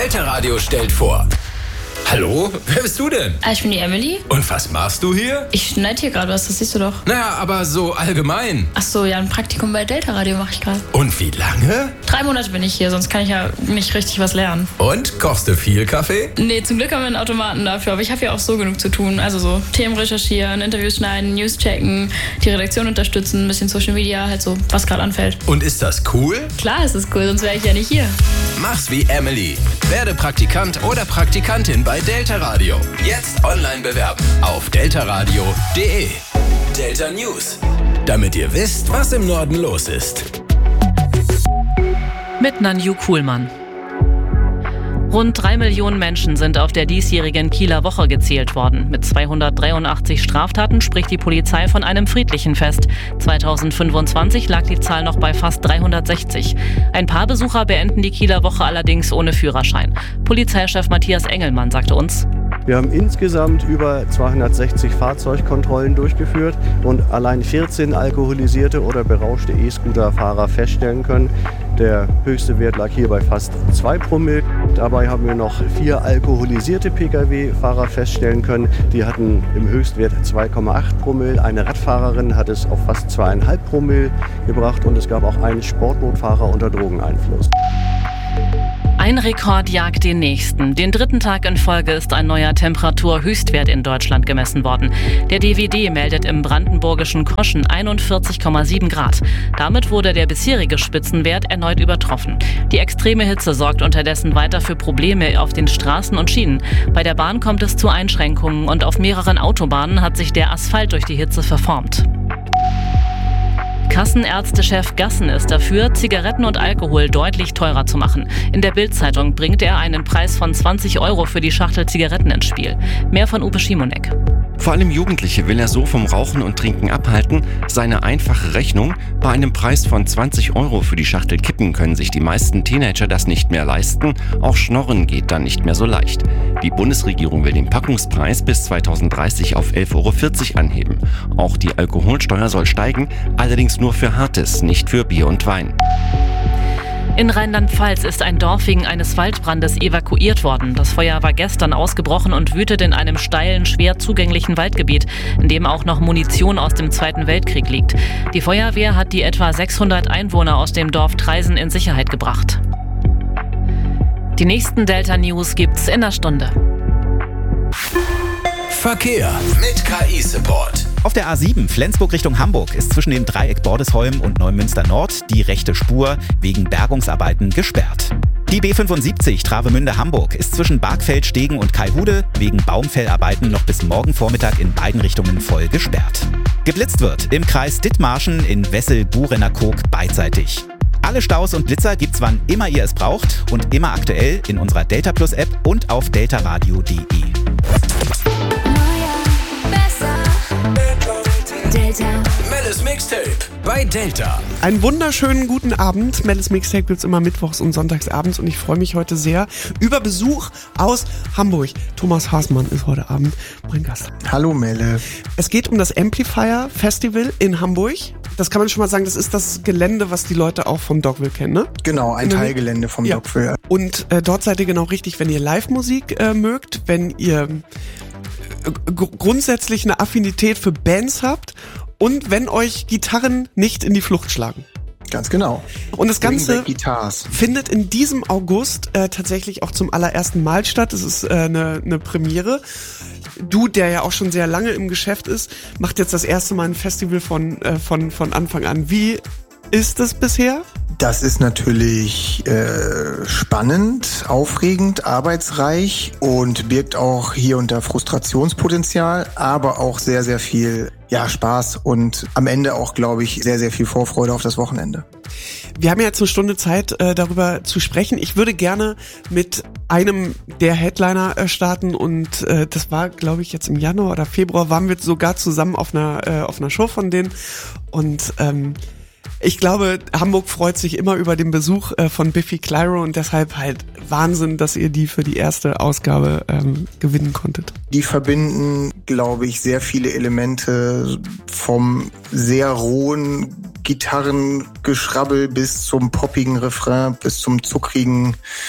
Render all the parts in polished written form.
Delta Radio stellt vor. Hallo, wer bist du denn? Ich bin die Emily. Und was machst du hier? Ich schneide hier gerade was, das siehst du doch. Naja, aber so allgemein. Ach so, ja, ein Praktikum bei Delta Radio mache ich gerade. Und wie lange? 3 Monate bin ich hier, sonst kann ich ja nicht richtig was lernen. Und, kochst du viel Kaffee? Nee, zum Glück haben wir einen Automaten dafür, aber ich habe ja auch so genug zu tun. Also so Themen recherchieren, Interviews schneiden, News checken, die Redaktion unterstützen, ein bisschen Social Media, halt so, was gerade anfällt. Und ist das cool? Klar ist es cool, sonst wäre ich ja nicht hier. Mach's wie Emily. Werde Praktikant oder Praktikantin bei Delta Radio. Jetzt online bewerben auf deltaradio.de. Delta News. Damit ihr wisst, was im Norden los ist. Mit Nanju Kuhlmann. Rund 3 Millionen Menschen sind auf der diesjährigen Kieler Woche gezählt worden. Mit 283 Straftaten spricht die Polizei von einem friedlichen Fest. 2025 lag die Zahl noch bei fast 360. Ein paar Besucher beenden die Kieler Woche allerdings ohne Führerschein. Polizeichef Matthias Engelmann sagte uns: Wir haben insgesamt über 260 Fahrzeugkontrollen durchgeführt und allein 14 alkoholisierte oder berauschte E-Scooter-Fahrer feststellen können. Der höchste Wert lag hier bei fast 2 Promille. Dabei haben wir noch 4 alkoholisierte Pkw-Fahrer feststellen können. Die hatten im Höchstwert 2,8 Promille. Eine Radfahrerin hat es auf fast 2,5 Promille gebracht und es gab auch einen Sportbootfahrer unter Drogeneinfluss. Ein Rekord jagt den nächsten. Den 3. Tag in Folge ist ein neuer Temperaturhöchstwert in Deutschland gemessen worden. Der DWD meldet im brandenburgischen Koschen 41,7 Grad. Damit wurde der bisherige Spitzenwert erneut übertroffen. Die extreme Hitze sorgt unterdessen weiter für Probleme auf den Straßen und Schienen. Bei der Bahn kommt es zu Einschränkungen und auf mehreren Autobahnen hat sich der Asphalt durch die Hitze verformt. Kassenärztechef Gassen ist dafür, Zigaretten und Alkohol deutlich teurer zu machen. In der Bild-Zeitung bringt er einen Preis von 20 € für die Schachtel Zigaretten ins Spiel. Mehr von Uwe Schimonek. Vor allem Jugendliche will er so vom Rauchen und Trinken abhalten. Seine einfache Rechnung: Bei einem Preis von 20 € für die Schachtel Kippen können sich die meisten Teenager das nicht mehr leisten. Auch Schnorren geht dann nicht mehr so leicht. Die Bundesregierung will den Packungspreis bis 2030 auf 11,40 € anheben. Auch die Alkoholsteuer soll steigen, allerdings nur für Hartes, nicht für Bier und Wein. In Rheinland-Pfalz ist ein Dorf wegen eines Waldbrandes evakuiert worden. Das Feuer war gestern ausgebrochen und wütet in einem steilen, schwer zugänglichen Waldgebiet, in dem auch noch Munition aus dem Zweiten Weltkrieg liegt. Die Feuerwehr hat die etwa 600 Einwohner aus dem Dorf Traisen in Sicherheit gebracht. Die nächsten Delta News gibt's in einer Stunde. Verkehr mit KI-Support. Auf der A7 Flensburg Richtung Hamburg ist zwischen dem Dreieck Bordesholm und Neumünster Nord die rechte Spur wegen Bergungsarbeiten gesperrt. Die B75 Travemünde-Hamburg ist zwischen Bargfeld-Stegen und Kaihude wegen Baumfellarbeiten noch bis morgen Vormittag in beiden Richtungen voll gesperrt. Geblitzt wird im Kreis Dithmarschen in Wessel-Burener-Kog beidseitig. Alle Staus und Blitzer gibt's wann immer ihr es braucht und immer aktuell in unserer Delta Plus App und auf deltaradio.de. Delta. Mellis Mixtape bei Delta. Einen wunderschönen guten Abend. Mellis Mixtape gibt's immer mittwochs und sonntags abends und ich freue mich heute sehr über Besuch aus Hamburg. Thomas Haßmann ist heute Abend mein Gast. Hallo Melle. Es geht um das Amplifier Festival in Hamburg. Das kann man schon mal sagen, das ist das Gelände, was die Leute auch vom Dogville kennen, ne? Genau, ein Teilgelände vom Dogville. Und dort seid ihr genau richtig, wenn ihr Live-Musik mögt, wenn ihr grundsätzlich eine Affinität für Bands habt und wenn euch Gitarren nicht in die Flucht schlagen. Ganz genau. Und das Ganze findet in diesem August tatsächlich auch zum allerersten Mal statt. Es ist eine Premiere. Du, der ja auch schon sehr lange im Geschäft ist, macht jetzt das erste Mal ein Festival von Anfang an. Wie ist es bisher? Das ist natürlich spannend, aufregend, arbeitsreich und birgt auch hier und da Frustrationspotenzial, aber auch sehr, sehr viel Spaß und am Ende auch, glaube ich, sehr, sehr viel Vorfreude auf das Wochenende. Wir haben ja jetzt eine Stunde Zeit, darüber zu sprechen. Ich würde gerne mit einem der Headliner starten und das war, glaube ich, jetzt im Januar oder Februar waren wir sogar zusammen auf einer Show von denen und ich glaube, Hamburg freut sich immer über den Besuch von Biffy Clyro und deshalb halt Wahnsinn, dass ihr die für die erste Ausgabe gewinnen konntet. Die verbinden, glaube ich, sehr viele Elemente vom sehr rohen Gitarrengeschrabbel bis zum poppigen Refrain, bis zum zuckrigen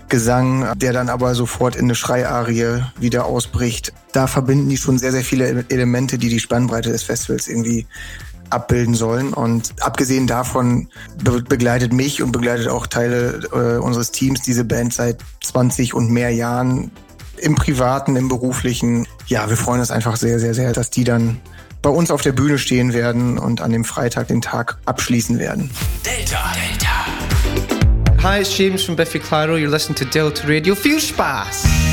Gesang, der dann aber sofort in eine Schreiarie wieder ausbricht. Da verbinden die schon sehr, sehr viele Elemente, die Spannbreite des Festivals irgendwie abbilden sollen. Und abgesehen davon begleitet mich und begleitet auch Teile unseres Teams diese Band seit 20 und mehr Jahren im Privaten, im Beruflichen. Ja, wir freuen uns einfach sehr, sehr, sehr, dass die dann bei uns auf der Bühne stehen werden und an dem Freitag den Tag abschließen werden. Delta. Hi, it's James from Biffy Clyro. You're listening to Delta Radio. Viel Spaß!